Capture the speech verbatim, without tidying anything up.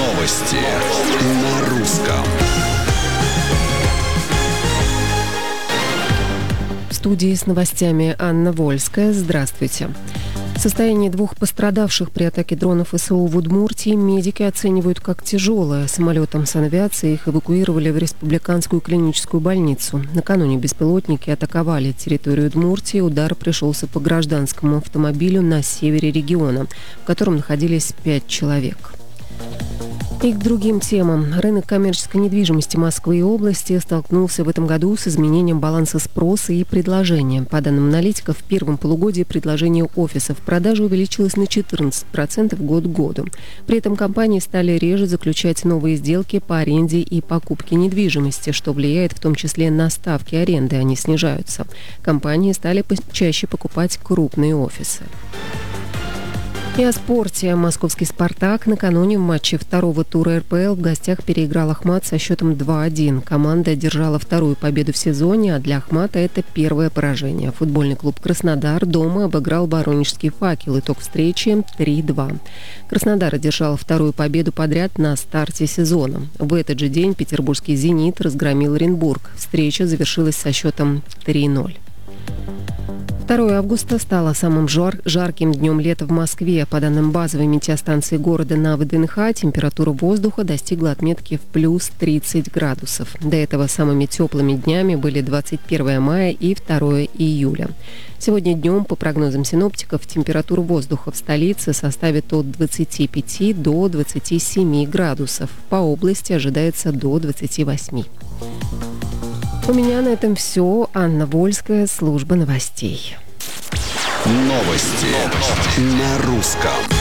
Новости на русском. В студии с новостями Анна Вольская. Здравствуйте. Состояние двух пострадавших при атаке дронов ВСУ в Удмуртии медики оценивают как тяжелое. Самолетом санавиации их эвакуировали в республиканскую клиническую больницу. Накануне беспилотники атаковали территорию Удмуртии. Удар пришелся по гражданскому автомобилю на севере региона, в котором находились пять человек. И к другим темам. Рынок коммерческой недвижимости Москвы и области столкнулся в этом году с изменением баланса спроса и предложения. По данным аналитиков, в первом полугодии предложение офисов в продаже увеличилось на четырнадцать процентов год к году. При этом компании стали реже заключать новые сделки по аренде и покупке недвижимости, что влияет в том числе на ставки аренды, они снижаются. Компании стали чаще покупать крупные офисы. И о спорте. Московский «Спартак» накануне в матче второго тура эр пэ эл в гостях переиграл «Ахмат» со счетом два один. Команда одержала вторую победу в сезоне, а для «Ахмата» это первое поражение. Футбольный клуб «Краснодар» дома обыграл воронежский «Факел». Итог встречи три два. Краснодар одержал вторую победу подряд на старте сезона. В этот же день петербургский «Зенит» разгромил Оренбург. Встреча завершилась со счетом три ноль. второго августа стало самым жар- жарким днем лета в Москве. По данным базовой метеостанции города на вэ дэ эн ха, температура воздуха достигла отметки в плюс тридцать градусов. До этого самыми теплыми днями были двадцать первого мая и второго июля. Сегодня днем, по прогнозам синоптиков, температура воздуха в столице составит от двадцати пяти до двадцати семи градусов. По области ожидается до двадцати восьми. У меня на этом все. Анна Вольская, служба новостей. Новости на русском.